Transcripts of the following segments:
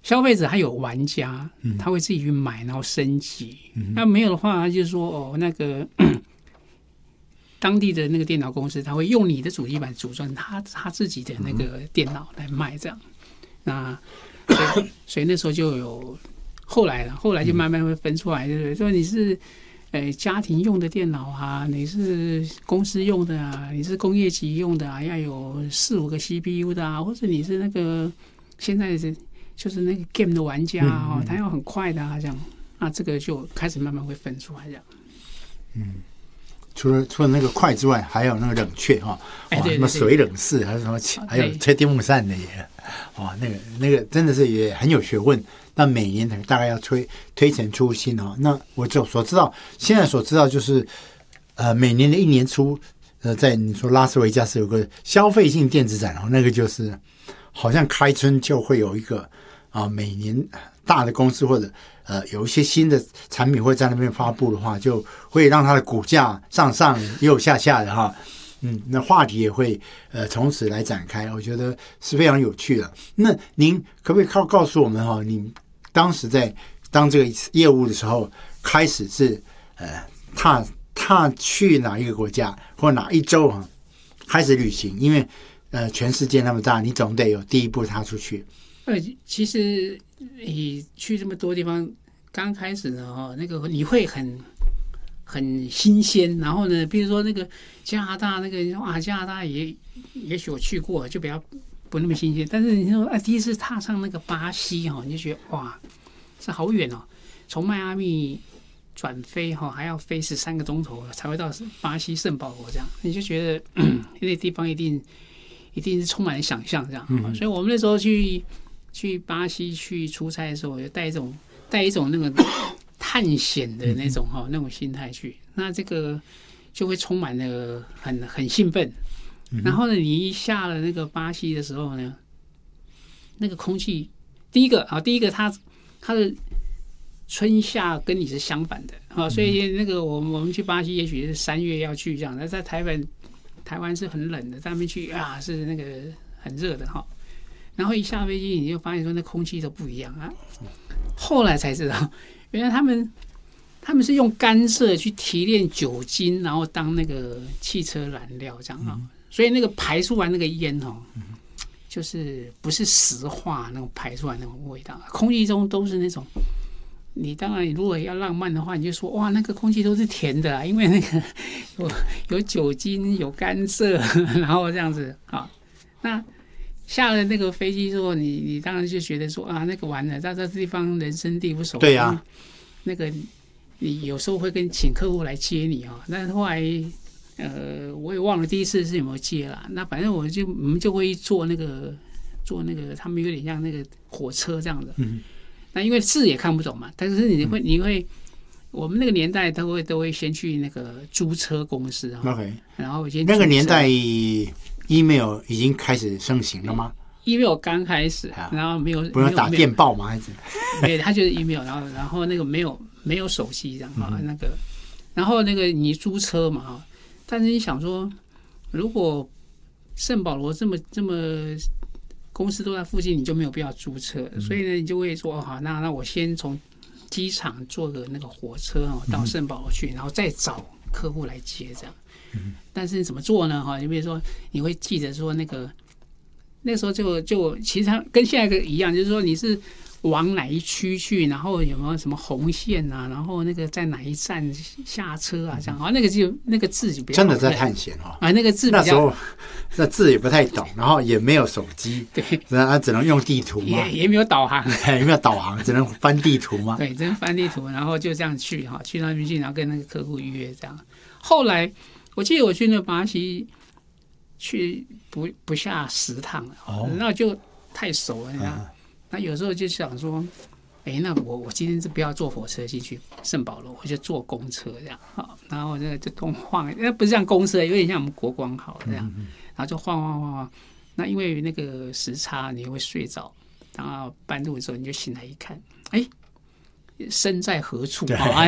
消费者还有玩家，他会自己去买，然后升级。那没有的话，就是说那个当地的那个电脑公司，他会用你的主机板组装他自己的那个电脑来卖，这样。那所以那时候就有后来就慢慢会分出来，对不对？说你是家庭用的电脑啊，你是公司用的啊，你是工业级用的啊，要有4-5个 CPU 的啊，或者你是那个现在就是那个 game 的玩家啊，他要很快的啊，这样。那这个就开始慢慢会分出来，这样。 除了那个快之外，还有那个冷却哈，什么水冷式，还有什么，还有吹电风扇的也，那个真的是也很有学问。那每年大概要推陈出新哈。那我现在所知道就是，每年的1年初，在你说拉斯维加斯有个消费性电子展，那个就是好像开春就会有一个每年大的公司或者有一些新的产品会在那边发布的话，就会让它的股价上又下的哈。那话题也会从此来展开，我觉得是非常有趣的。那您可不可以告诉我们哈，你当时在当这个业务的时候，开始是踏去哪一个国家或哪一州啊，开始旅行？因为全世界那么大，你总得有第一步踏出去。 其实你去这么多地方，刚开始呢那个你会很新鲜，然后呢，比如说那个加拿大那个加拿大也许我去过，就比较不那么新鲜。但是你说第一次踏上那个巴西你就觉得哇，这好远哦，从迈阿密转飞还要飞13个钟头才会到巴西圣保罗，这样你就觉得那个地方一定是充满了想象这样。所以我们那时候去巴西去出差的时候，就带一种那个探险的那种心态去，那这个就会充满了很兴奋。然后呢，你一下了那个巴西的时候呢，那个空气，第一个它的春夏跟你是相反的所以那个我们去巴西也许是3月要去这样，但在台湾是很冷的，在那边去是那个很热的然后一下飞机你就发现说那空气都不一样啊。后来才知道，原来他们是用甘蔗去提炼酒精，然后当那个汽车燃料这样所以那个排出来那个烟就是不是石化那种排出来那种味道，空气中都是那种。你当然，如果要浪漫的话，你就说哇，那个空气都是甜的因为那个有酒精、有甘蔗，然后这样子那下了那个飞机之后，你当然就觉得说那个完了，在这地方人生地不熟。 对呀， 那个你有时候会请客户来接你但是后来我也忘了第一次是有没有接啦。那反正我们就会坐那个他们有点像那个火车这样的。那因为字也看不懂嘛，但是你会，我们那个年代都会先去那个租车公司 OK， 然后那个年代 email 已经开始盛行了吗 ？email 刚开始，然后不用打电报吗？还是没有，它就是 email， 然后那个没有手机这样那个，然后那个你租车嘛但是你想说，如果圣保罗这么公司都在附近，你就没有必要租车，所以呢，你就会说好，那我先从机场坐个那个火车到圣保罗去，然后再找客户来接这样。但是怎么做呢？你比如说，你会记得说那个时候就其实它跟现在一样，就是说你是往哪一区去，然后有没有什么红线啊，然后那个在哪一站下车啊，这样那个字就比较真的在探险那个字比较那时候那字也不太懂，然后也没有手机， 对， 只能用地图嘛， 也没有导航， 也没有导航，只能翻地图嘛。 对，只能翻地图，然后就这样去那边去，然后跟那个客户预约这样。后来我记得我去那巴西去不下10趟了，那就太熟了。那有时候就想说，那我今天是不要坐火车进去圣保罗，我就坐公车这样然后就东晃，那不是像公车，有点像我们国光号这样，然后就晃。那因为那个时差，你会睡着，然后半路的时候你就醒来一看，身在何处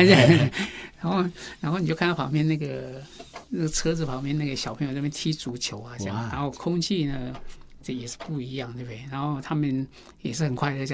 然后你就看到旁边那个车子旁边那个小朋友在那边踢足球这样，然后空气呢这也是不一样，对不对？然后他们也是很快的这样。